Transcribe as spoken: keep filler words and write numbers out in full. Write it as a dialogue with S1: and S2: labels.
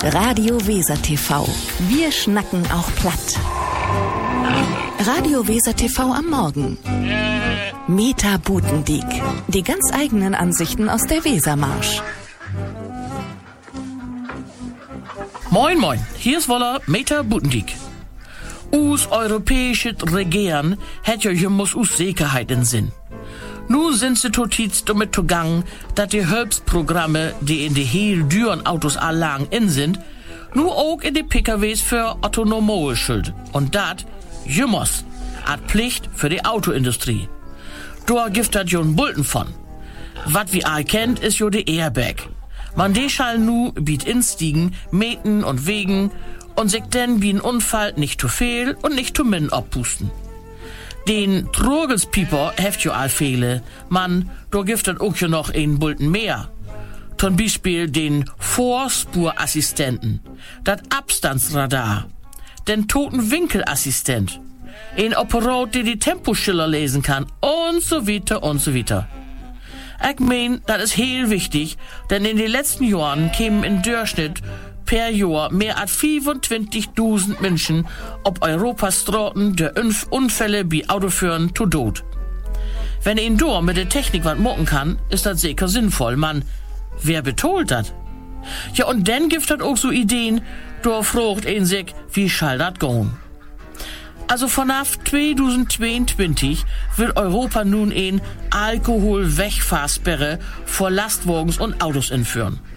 S1: Radio Weser T V. Wir schnacken auch platt. Radio Weser T V am Morgen. Meta Butendiek. Die ganz eigenen Ansichten aus der Wesermarsch.
S2: Moin moin, hier ist Woller Meta Butendiek. Us europäische Regieren hätt ja muss us Sicherheit in Sinn. Nu sind sie totiz damit zugang, dass die Hilfsprogramme, die in die heel düren Autos allang in sind, nu auch in die P K Ws für autonomoe Schild. Und dat, jümmers, hat Pflicht für die Autoindustrie. Da gibt dat jo n Bulten von. Wat wie all kennt, is jo de Airbag. Man de schall nu biet instiegen, meten und wegen und sich denn wie n Unfall nicht zu viel und nicht zu min abpusten. Den Trogelspieper heft jo all fehle, man, do gibt dat auch jo noch ein Bulten mehr. Zum Beispiel den Vorspurassistenten, dat Abstandsradar, den Totenwinkelassistent, ein Apparat, der die Temposchiller lesen kann und so weiter und so weiter. Ich mein, das ist heel wichtig, denn in den letzten Jahren kämen im Durchschnitt per Jahr mehr als fünfundzwanzigtausend Menschen auf Europas Straßen der Unfälle bei Autoführen zu Tod. Wenn ein Dor mit der Technik was machen kann, ist das sicher sinnvoll, man. Wer betolt das? Ja, und dann gibt das auch so Ideen, da fragt ein sich, wie schall das gehen? Also von ab zweitausendzweiundzwanzig will Europa nun ein Alkohol-Wegfahrsperre vor Lastwagens und Autos einführen.